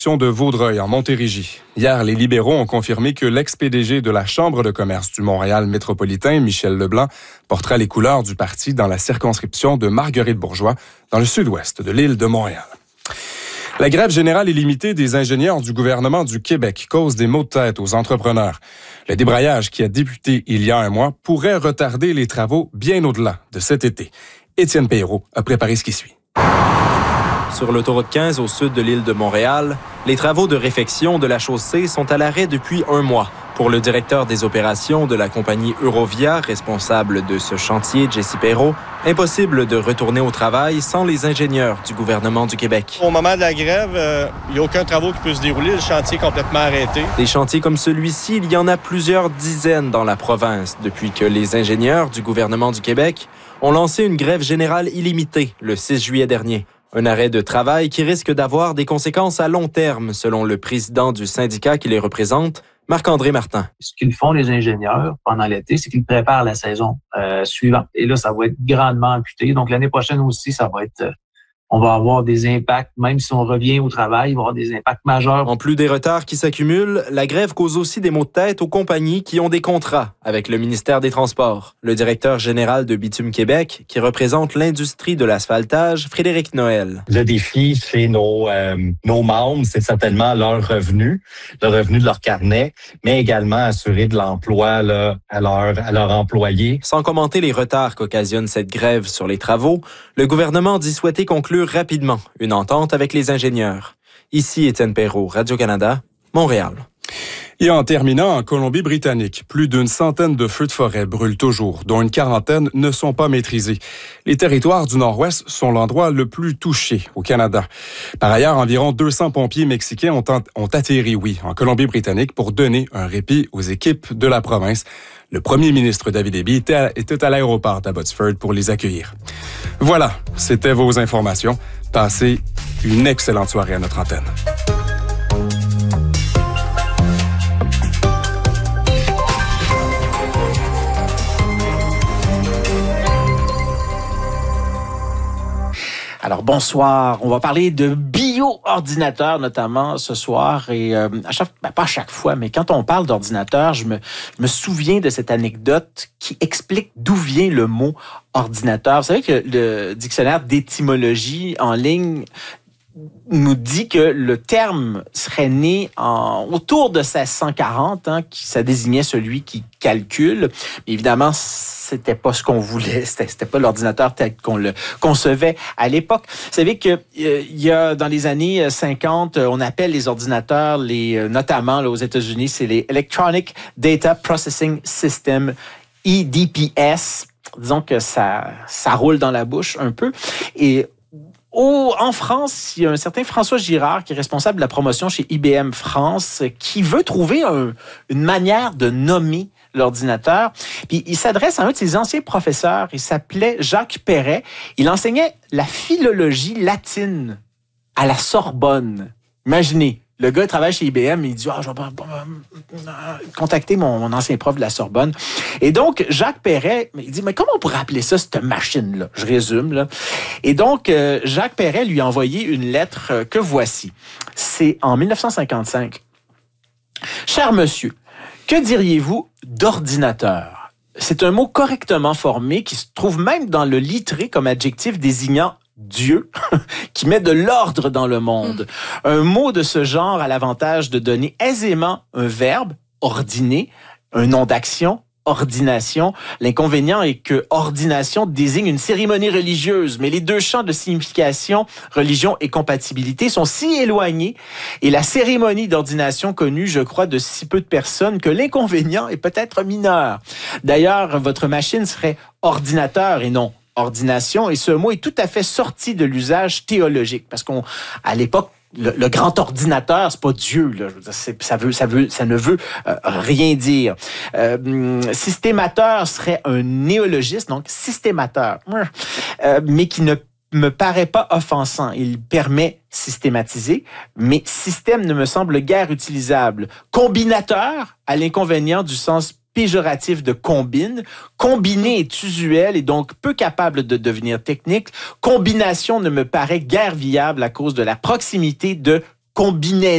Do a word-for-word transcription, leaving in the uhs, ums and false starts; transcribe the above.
de Vaudreuil, en Montérégie. Hier, les libéraux ont confirmé que l'ex-P D G de la Chambre de commerce du Montréal métropolitain, Michel Leblanc, portera les couleurs du parti dans la circonscription de Marguerite-Bourgeois, dans le sud-ouest de l'île de Montréal. La grève générale illimitée des ingénieurs du gouvernement du Québec cause des maux de tête aux entrepreneurs. Le débrayage qui a débuté il y a un mois pourrait retarder les travaux bien au-delà de cet été. Étienne Peiro a préparé ce qui suit. Sur l'autoroute quinze au sud de l'île de Montréal, les travaux de réfection de la chaussée sont à l'arrêt depuis un mois. Pour le directeur des opérations de la compagnie Eurovia, responsable de ce chantier, Jesse Perrault, impossible de retourner au travail sans les ingénieurs du gouvernement du Québec. Au moment de la grève, il euh, n'y a aucun travaux qui peut se dérouler. Le chantier est complètement arrêté. Des chantiers comme celui-ci, il y en a plusieurs dizaines dans la province depuis que les ingénieurs du gouvernement du Québec ont lancé une grève générale illimitée le six juillet dernier. Un arrêt de travail qui risque d'avoir des conséquences à long terme, selon le président du syndicat qui les représente, Marc-André Martin. Ce qu'ils font, les ingénieurs, pendant l'été, c'est qu'ils préparent la saison euh, suivante. Et là, ça va être grandement amputé. Donc, l'année prochaine aussi, ça va être... Euh, on va avoir des impacts, même si on revient au travail, il va y avoir des impacts majeurs. En plus des retards qui s'accumulent, la grève cause aussi des maux de tête aux compagnies qui ont des contrats avec le ministère des Transports. Le directeur général de Bitume Québec, qui représente l'industrie de l'asphaltage, Frédéric Noël. Le défi chez nos, euh, nos membres, c'est certainement leur revenu, le revenu de leur carnet, mais également assurer de l'emploi là, à, leur, à leurs employés. Sans commenter les retards qu'occasionne cette grève sur les travaux, le gouvernement dit souhaiter conclure rapidement une entente avec les ingénieurs. Ici Étienne Perrault, Radio-Canada, Montréal. Et en terminant, en Colombie-Britannique, plus d'une centaine de feux de forêt brûlent toujours, dont une quarantaine ne sont pas maîtrisés. Les territoires du Nord-Ouest sont l'endroit le plus touché au Canada. Par ailleurs, environ deux cents pompiers mexicains ont, ont atterri, oui, en Colombie-Britannique pour donner un répit aux équipes de la province. Le premier ministre David Eby était à, était à l'aéroport d'Abbotsford pour les accueillir. Voilà, c'était vos informations. Passez une excellente soirée à notre antenne. Alors bonsoir, on va parler de bio-ordinateur notamment ce soir et euh, à chaque, ben, pas à chaque fois, mais quand on parle d'ordinateur, je me, je me souviens de cette anecdote qui explique d'où vient le mot ordinateur. Vous savez que le dictionnaire d'étymologie en ligne nous dit que le terme serait né en, autour de seize cent quarante, hein, qui ça désignait celui qui calcule. Mais évidemment, c'était pas ce qu'on voulait, c'était, c'était pas l'ordinateur tel qu'on le concevait à l'époque. Vous savez que euh, il y a dans les années cinquante, on appelle les ordinateurs, les notamment là, aux États-Unis, c'est les Electronic Data Processing System, E D P S. Disons que ça ça roule dans la bouche un peu et Au, en France, il y a un certain François Girard qui est responsable de la promotion chez I B M France qui veut trouver un, une manière de nommer l'ordinateur. Puis il s'adresse à un de ses anciens professeurs. Il s'appelait Jacques Perret. Il enseignait la philologie latine à la Sorbonne. Imaginez. Le gars travaille chez I B M, il dit ah, « je vais contacter mon, mon ancien prof de la Sorbonne. » Et donc, Jacques Perret, il dit « Mais comment on pourrait appeler ça, cette machine-là? » Je résume, là. Et donc, euh, Jacques Perret lui a envoyé une lettre que voici. C'est en dix-neuf cent cinquante-cinq. « Cher monsieur, que diriez-vous d'ordinateur? C'est un mot correctement formé qui se trouve même dans le littré comme adjectif désignant Dieu, qui met de l'ordre dans le monde. Un mot de ce genre a l'avantage de donner aisément un verbe, ordiner, un nom d'action, ordination. L'inconvénient est que ordination désigne une cérémonie religieuse, mais les deux champs de signification, religion et compatibilité, sont si éloignés et la cérémonie d'ordination connue, je crois, de si peu de personnes que l'inconvénient est peut-être mineur. D'ailleurs, votre machine serait ordinateur et non ordination, et ce mot est tout à fait sorti de l'usage théologique, parce qu'on, à l'époque, le, le grand ordinateur, c'est pas Dieu, là. C'est, ça veut, ça veut, ça ne veut euh, rien dire. Euh, systémateur serait un néologisme, donc systémateur, euh, mais qui ne me paraît pas offensant. Il permet systématiser, mais système ne me semble guère utilisable. Combinateur a l'inconvénient du sens péjoratif de combine. Combiner est usuel et donc peu capable de devenir technique. Combination ne me paraît guère viable à cause de la proximité de combinaison.